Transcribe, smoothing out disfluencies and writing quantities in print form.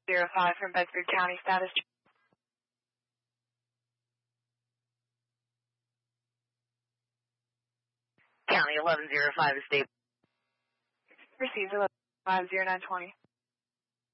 1105 from Bedford County, status. County 1105 is stable. Received 1150 920.